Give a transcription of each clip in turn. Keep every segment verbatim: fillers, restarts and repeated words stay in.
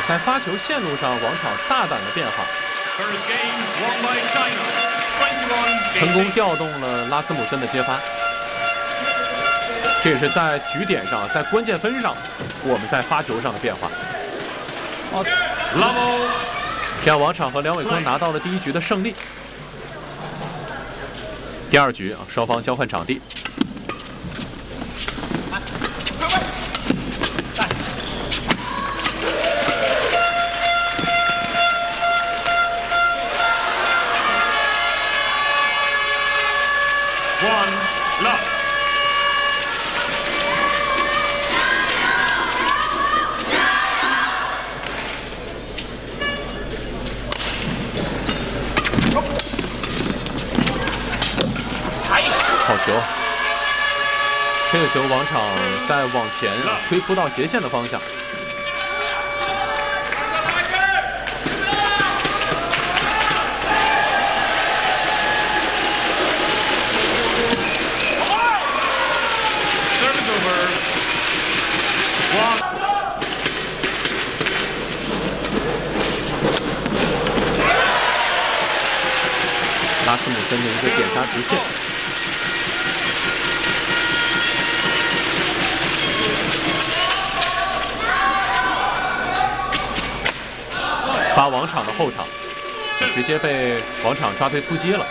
在发球线路上，王场大胆的变化，成功调动了拉斯姆森的接发。这也是在局点上，在关键分上，我们在发球上的变化。这样，王场和梁伟坤拿到了第一局的胜利。第二局啊，双方交换场地。 好球！这个球王场在往前推扑到斜线的方向。拉斯姆森的一个点杀直线。 发王场的后场，直接被王场抓推突击了。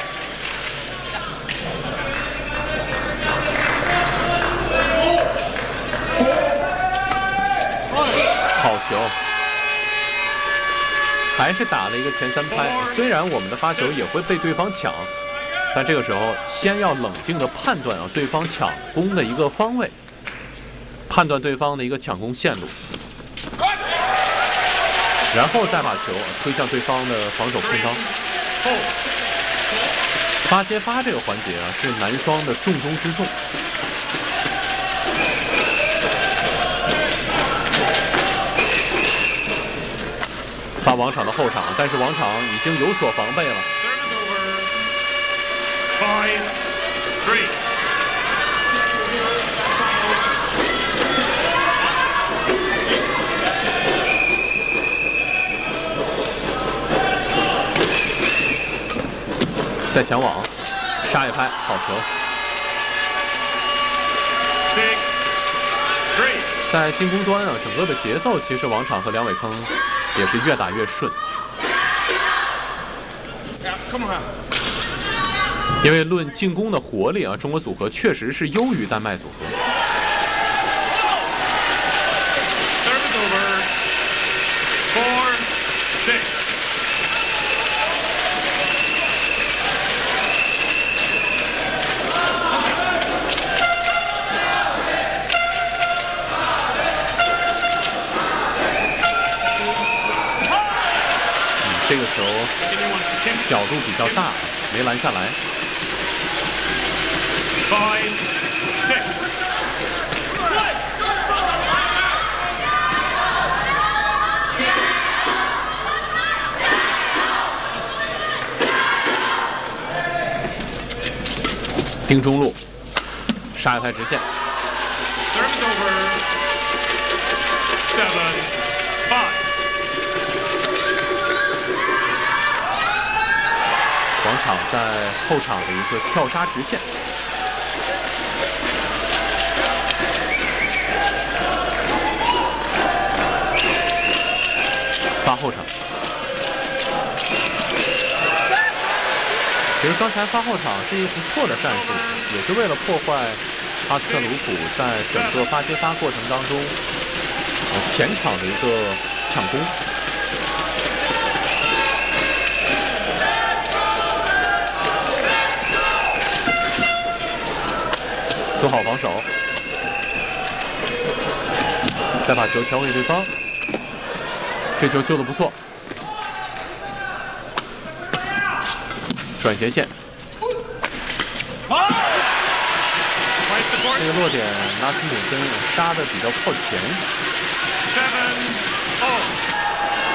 好球，还是打了一个前三拍。虽然我们的发球也会被对方抢，但这个时候先要冷静的判断啊对方抢攻的一个方位，判断对方的一个抢攻线路。 然后再把球推向对方的防守空当。发接发这个环节啊，是男双的重中之重。发王场的后场，但是王场已经有所防备了。再抢网，杀一拍，好球！在进攻端啊，整个的节奏其实王场和梁伟铿也是越打越顺。因为论进攻的活力啊，中国组合确实是优于丹麦组合。这个球角度比较大，没拦下来。盯中路，杀一拍直线。王场在后场的一个跳杀直线，发后场。其实刚才发后场是一个不错的战术，也是为了破坏阿斯特鲁普在整个发接发过程当中呃前场的一个抢攻。 做好防守，再把球调给对方，这球救得不错。转斜线，这个落点拉斯姆森杀的比较靠前。